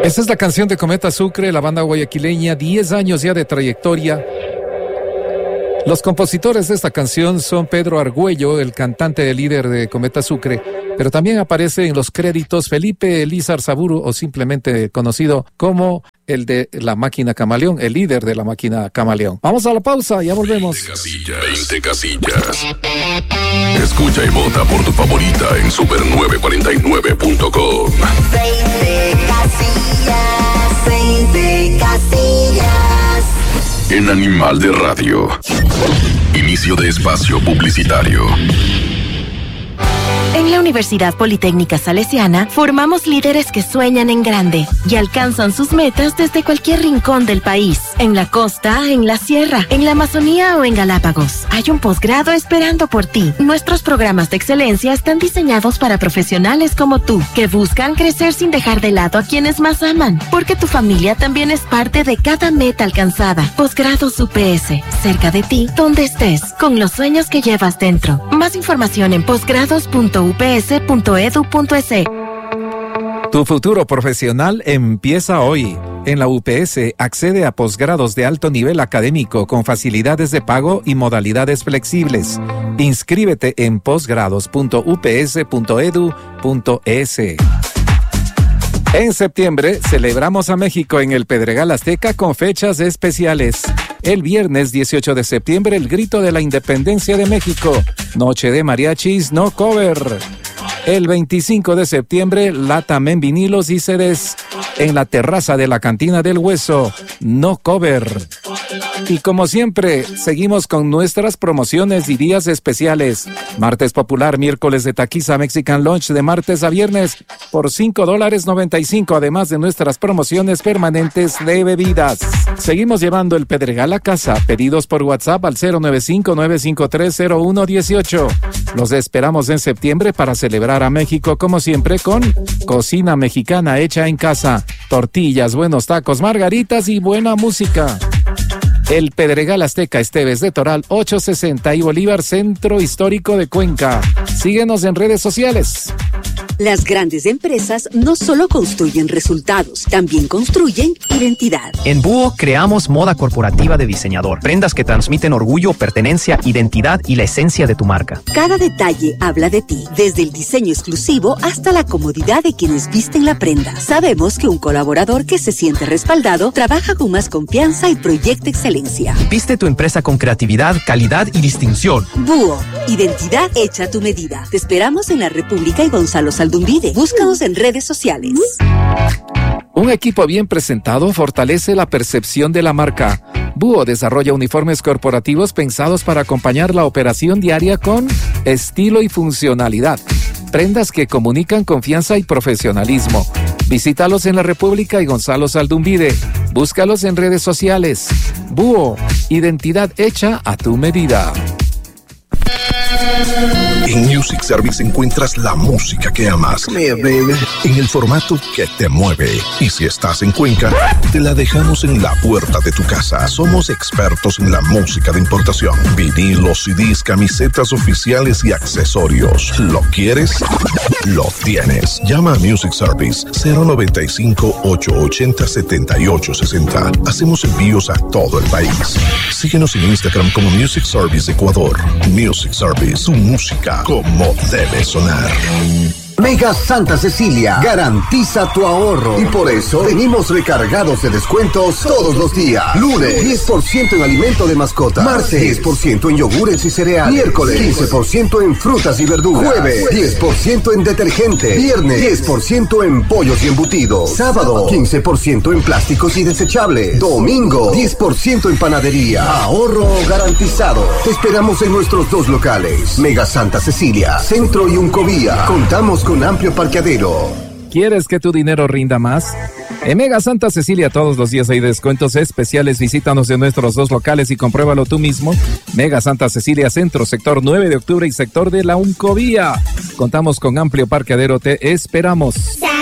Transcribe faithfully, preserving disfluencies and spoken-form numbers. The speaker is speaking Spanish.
Esta es la canción de Cometa Sucre, la banda guayaquileña, diez años ya de trayectoria. Los compositores de esta canción son Pedro Argüello, el cantante y líder de Cometa Sucre, pero también aparece en los créditos Felipe Elízar Saburo, o simplemente conocido como el de La Máquina Camaleón, el líder de La Máquina Camaleón. Vamos a la pausa, ya volvemos. veinte casillas, veinte casillas. Escucha y vota por tu favorita en super nueve cuarenta y nueve punto com. veinte casillas, veinte casillas. En Animal de Radio. Inicio de espacio publicitario. En la Universidad Politécnica Salesiana formamos líderes que sueñan en grande y alcanzan sus metas desde cualquier rincón del país. En la costa, en la sierra, en la Amazonía o en Galápagos. Hay un posgrado esperando por ti. Nuestros programas de excelencia están diseñados para profesionales como tú, que buscan crecer sin dejar de lado a quienes más aman. Porque tu familia también es parte de cada meta alcanzada. Posgrados U P S, cerca de ti, donde estés, con los sueños que llevas dentro. Más información en posgrados punto u p s punto edu punto es. Tu futuro profesional empieza hoy. En la U P S accede a posgrados de alto nivel académico con facilidades de pago y modalidades flexibles. Inscríbete en posgrados punto u p s punto edu punto es. En septiembre celebramos a México en el Pedregal Azteca con fechas especiales. El viernes dieciocho de septiembre, el Grito de la Independencia de México. Noche de mariachis, no cover. El veinticinco de septiembre, Latam en vinilos y C Ds. En la terraza de la Cantina del Hueso, no cover. Y como siempre, seguimos con nuestras promociones y días especiales. Martes Popular, miércoles de Taquiza Mexican Lunch de martes a viernes por cinco dólares noventa y cinco, además de nuestras promociones permanentes de bebidas. Seguimos llevando el Pedregal a casa. Pedidos por WhatsApp al cero nueve cinco nueve cinco tres cero uno uno ocho. Los esperamos en septiembre para celebrar a México como siempre con cocina mexicana hecha en casa, tortillas, buenos tacos, margaritas y buena música. El Pedregal Azteca, Esteves de Toral, ochocientos sesenta y Bolívar, Centro Histórico de Cuenca. Síguenos en redes sociales. Las grandes empresas no solo construyen resultados, también construyen identidad. En Búho creamos moda corporativa de diseñador, prendas que transmiten orgullo, pertenencia, identidad y la esencia de tu marca. Cada detalle habla de ti, desde el diseño exclusivo hasta la comodidad de quienes visten la prenda. Sabemos que un colaborador que se siente respaldado trabaja con más confianza y proyecta excelencia. Viste tu empresa con creatividad, calidad y distinción. Búho, identidad hecha a tu medida. Te esperamos en la República y Gonzalo Saldumbide. Búscanos en redes sociales. Un equipo bien presentado fortalece la percepción de la marca. Búho desarrolla uniformes corporativos pensados para acompañar la operación diaria con estilo y funcionalidad. Prendas que comunican confianza y profesionalismo. Visítalos en la República y Gonzalo Saldumbide. Búscalos en redes sociales. Búho, identidad hecha a tu medida. En Music Service encuentras la música que amas. En el formato que te mueve. Y si estás en Cuenca, te la dejamos en la puerta de tu casa. Somos expertos en la música de importación. Vinilos, C Ds, camisetas oficiales y accesorios. ¿Lo quieres? Lo tienes. Llama a Music Service cero noventa y cinco, ochocientos ochenta, setenta y ocho sesenta. Hacemos envíos a todo el país. Síguenos en Instagram como Music Service Ecuador. Music Service, su música como debe sonar. Mega Santa Cecilia garantiza tu ahorro y por eso venimos recargados de descuentos todos los días. Lunes, diez por ciento en alimento de mascota. Martes, diez por ciento en yogures y cereales. Miércoles, quince por ciento en frutas y verduras. Jueves, diez por ciento en detergente. Viernes, diez por ciento en pollos y embutidos. Sábado, quince por ciento en plásticos y desechables. Domingo, diez por ciento en panadería. Ahorro garantizado. Te esperamos en nuestros dos locales. Mega Santa Cecilia, Centro y Uncovía. Contamos con amplio parqueadero. ¿Quieres que tu dinero rinda más? En Mega Santa Cecilia todos los días hay descuentos especiales. Visítanos en nuestros dos locales y compruébalo tú mismo. Mega Santa Cecilia Centro, sector nueve de octubre y sector de la Uncovía. Contamos con amplio parqueadero, te esperamos.